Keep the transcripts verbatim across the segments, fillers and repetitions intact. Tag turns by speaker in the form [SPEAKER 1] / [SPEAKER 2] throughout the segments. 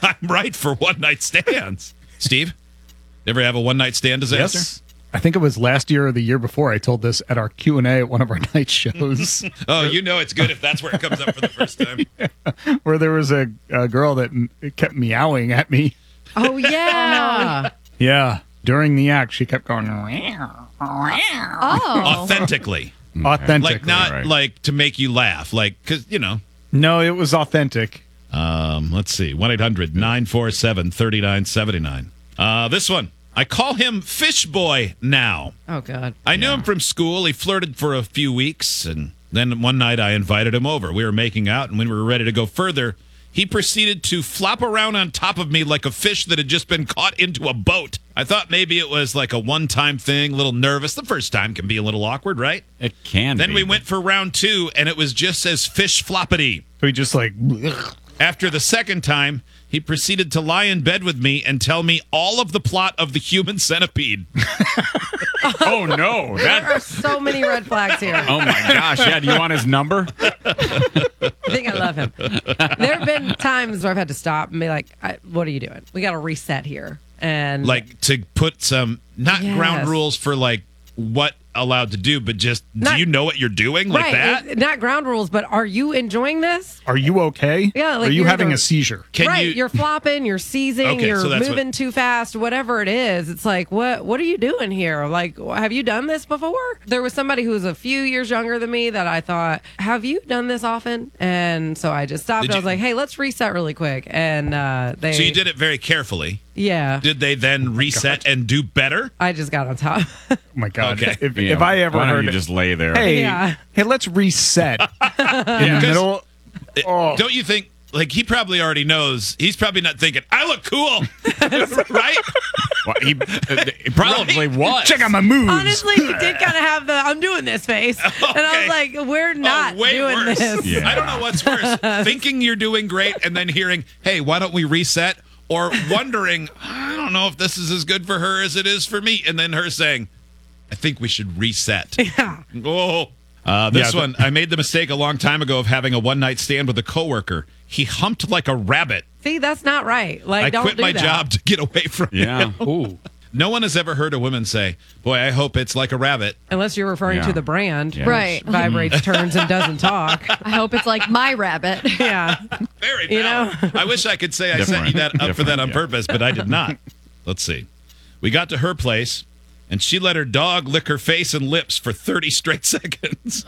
[SPEAKER 1] I'm right for one night stands. Steve, ever have a one night stand disaster?
[SPEAKER 2] Yes. I think it was last year or the year before I told this at our Q and A at one of our night shows.
[SPEAKER 1] Oh, you know it's good if that's where it comes up for the first time.
[SPEAKER 2] Yeah. Where there was a, a girl that m- kept meowing at me.
[SPEAKER 3] Oh, yeah.
[SPEAKER 2] Yeah. During the act, she kept going.
[SPEAKER 3] Oh.
[SPEAKER 1] Authentically.
[SPEAKER 2] Authentically.
[SPEAKER 1] Like, not
[SPEAKER 4] right.
[SPEAKER 1] like to make you laugh. Like, because, you know.
[SPEAKER 2] No, it was authentic.
[SPEAKER 1] Um, let's see. one eight hundred nine four seven three nine seven nine. Uh, this one. I call him Fish Boy now.
[SPEAKER 3] Oh, God.
[SPEAKER 1] I knew him from school. He flirted for a few weeks, and then one night I invited him over. We were making out, and when we were ready to go further, he proceeded to flop around on top of me like a fish that had just been caught into a boat. I thought maybe it was like a one-time thing, a little nervous. The first time can be a little awkward, right?
[SPEAKER 4] It can
[SPEAKER 1] Then
[SPEAKER 4] be,
[SPEAKER 1] we
[SPEAKER 4] but-
[SPEAKER 1] went for round two, and it was just as fish floppity.
[SPEAKER 2] So he just like.
[SPEAKER 1] After the second time, he proceeded to lie in bed with me and tell me all of the plot of the Human Centipede.
[SPEAKER 4] Oh, no.
[SPEAKER 3] There
[SPEAKER 4] That,
[SPEAKER 3] are so many red flags here.
[SPEAKER 4] oh, my gosh. Yeah, do you want his number?
[SPEAKER 3] I think I love him. There have been times where I've had to stop and be like, I, what are you doing? We got to reset here. And
[SPEAKER 1] Like to put some, not
[SPEAKER 3] Yes.
[SPEAKER 1] ground rules for like what allowed to do, but just,
[SPEAKER 3] Not-
[SPEAKER 1] do you know what you're doing like
[SPEAKER 3] right,
[SPEAKER 1] that?
[SPEAKER 3] it- not ground rules, but are you enjoying this?
[SPEAKER 2] Are you okay?
[SPEAKER 3] Yeah, like
[SPEAKER 2] Are you
[SPEAKER 3] you're
[SPEAKER 2] having
[SPEAKER 3] the-
[SPEAKER 2] a seizure?
[SPEAKER 1] Can
[SPEAKER 3] right,
[SPEAKER 1] you,
[SPEAKER 3] you're flopping, you're seizing,
[SPEAKER 1] Okay,
[SPEAKER 3] you're
[SPEAKER 1] so that's
[SPEAKER 3] moving
[SPEAKER 1] what-
[SPEAKER 3] too fast, whatever it is. It's like, what what are you doing here? Like, have you done this before? There was somebody who was a few years younger than me that I thought, have you done this often? And so I just stopped.
[SPEAKER 1] Did
[SPEAKER 3] I was
[SPEAKER 1] you-
[SPEAKER 3] like, hey, let's reset really quick. And uh, they,
[SPEAKER 1] so you did it very carefully.
[SPEAKER 3] yeah.
[SPEAKER 1] Did they then reset and do better?
[SPEAKER 3] I just got on top.
[SPEAKER 2] Oh my God.
[SPEAKER 1] Okay.
[SPEAKER 2] If,
[SPEAKER 4] Yeah,
[SPEAKER 2] if I ever
[SPEAKER 4] why don't
[SPEAKER 2] heard
[SPEAKER 4] you
[SPEAKER 2] it,
[SPEAKER 4] just lay there?
[SPEAKER 2] hey,
[SPEAKER 3] Yeah.
[SPEAKER 2] hey, let's reset in the middle. Oh.
[SPEAKER 1] Don't you think, like, he probably already knows, he's probably not thinking, I look cool, right?
[SPEAKER 4] Well, he, uh, he probably was.
[SPEAKER 2] Check out my moves.
[SPEAKER 3] Honestly, he did kind of have the I'm doing this face. And I
[SPEAKER 1] Okay.
[SPEAKER 3] was like, we're not
[SPEAKER 1] oh, way
[SPEAKER 3] doing
[SPEAKER 1] worse.
[SPEAKER 3] this.
[SPEAKER 4] Yeah.
[SPEAKER 1] I don't know what's worse, thinking you're doing great and then hearing, hey, why don't we reset? Or wondering, I don't know if this is as good for her as it is for me. And then her saying, I think we should reset.
[SPEAKER 3] Yeah.
[SPEAKER 1] Oh. Uh, this
[SPEAKER 2] Yeah,
[SPEAKER 1] one, I made the mistake a long time ago of having a one-night stand with a coworker. He humped like a rabbit.
[SPEAKER 3] See, that's not right. Like,
[SPEAKER 1] I
[SPEAKER 3] don't
[SPEAKER 1] quit
[SPEAKER 3] do
[SPEAKER 1] my
[SPEAKER 3] that.
[SPEAKER 1] job to get away from
[SPEAKER 4] Yeah.
[SPEAKER 1] him.
[SPEAKER 2] Ooh.
[SPEAKER 1] No one has ever heard a woman say, boy, I hope it's like a rabbit.
[SPEAKER 3] Unless you're referring
[SPEAKER 4] Yeah.
[SPEAKER 3] to the brand.
[SPEAKER 4] Yeah.
[SPEAKER 3] which
[SPEAKER 5] Right.
[SPEAKER 3] Vibrates, turns, and doesn't talk.
[SPEAKER 5] I hope it's like my rabbit.
[SPEAKER 3] Yeah.
[SPEAKER 1] Very
[SPEAKER 3] You
[SPEAKER 1] valid. I wish I could say I sent
[SPEAKER 4] Different.
[SPEAKER 1] you that up for that
[SPEAKER 4] Different,
[SPEAKER 1] on
[SPEAKER 4] yeah.
[SPEAKER 1] purpose, but I did not. Let's see. We got to her place, and she let her dog lick her face and lips for thirty straight seconds.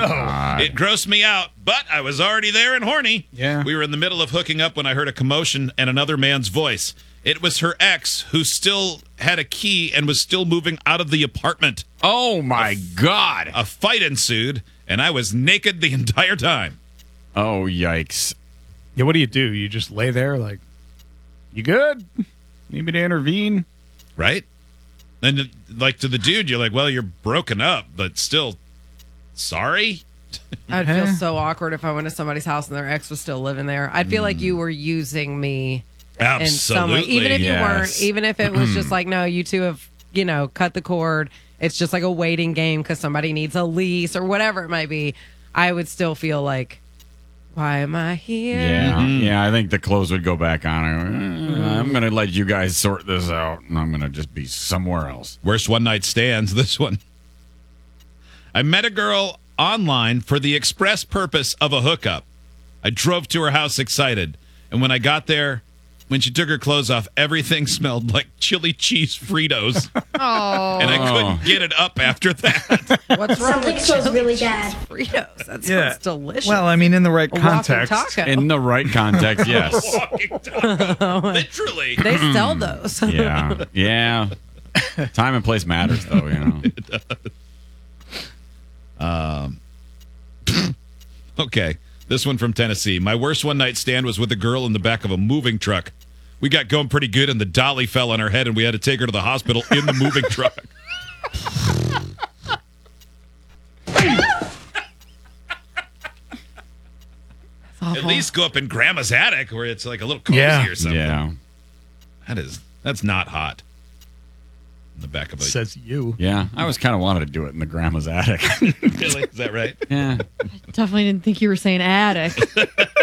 [SPEAKER 1] It grossed me out, but I was already there and horny.
[SPEAKER 2] Yeah.
[SPEAKER 1] We were in the middle of hooking up when I heard a commotion and another man's voice. It was her ex, who still had a key and was still moving out of the apartment.
[SPEAKER 4] Oh, my God.
[SPEAKER 1] A fight ensued, and I was naked the entire time.
[SPEAKER 4] Oh, yikes.
[SPEAKER 2] Yeah, what do you do? You just lay there like, you good? Need me to intervene?
[SPEAKER 1] Right? And like to the dude, you're like, well, you're broken up, but still sorry.
[SPEAKER 3] I'd feel so awkward if I went to somebody's house and their ex was still living there. I'd feel like you were using me in some way.
[SPEAKER 1] Absolutely.
[SPEAKER 3] Even if you
[SPEAKER 4] yes.
[SPEAKER 3] weren't, even if it was just like, no, you two have, you know, cut the cord. It's just like a waiting game because somebody needs a lease or whatever it might be. I would still feel like, why am I here?
[SPEAKER 4] Yeah. Yeah, I think the clothes would go back on. Uh, I'm going to let you guys sort this out, and I'm going to just be somewhere else.
[SPEAKER 1] Worst one night stands, this one. I met a girl online for the express purpose of a hookup. I drove to her house excited, and when I got there, when she took her clothes off, everything smelled like chili cheese Fritos,
[SPEAKER 5] Oh.
[SPEAKER 1] and I couldn't get it up after that.
[SPEAKER 3] What's wrong
[SPEAKER 6] Something
[SPEAKER 3] with
[SPEAKER 6] smells
[SPEAKER 3] chili
[SPEAKER 6] really
[SPEAKER 3] cheese
[SPEAKER 6] bad.
[SPEAKER 3] Fritos? That sounds
[SPEAKER 2] Yeah.
[SPEAKER 3] delicious.
[SPEAKER 2] Well, I mean, in the right
[SPEAKER 3] A walking
[SPEAKER 2] context.
[SPEAKER 3] taco.
[SPEAKER 4] In the right context, yes.
[SPEAKER 1] Walking taco. Literally.
[SPEAKER 3] They sell those.
[SPEAKER 4] Yeah. Yeah. Time and place matters, though, you know.
[SPEAKER 1] Okay, this one from Tennessee. My worst one night stand was with a girl in the back of a moving truck. We got going pretty good, and the dolly fell on her head, and we had to take her to the hospital in the moving truck. At least go up in grandma's attic where it's like a little cozy
[SPEAKER 2] Yeah.
[SPEAKER 1] or something.
[SPEAKER 4] Yeah.
[SPEAKER 1] That is, that's not hot. In the back of a
[SPEAKER 2] Says you.
[SPEAKER 4] Yeah. I always kind of wanted to do it in the grandma's attic.
[SPEAKER 1] really? Is that right?
[SPEAKER 4] Yeah.
[SPEAKER 5] Definitely didn't think you were saying attic.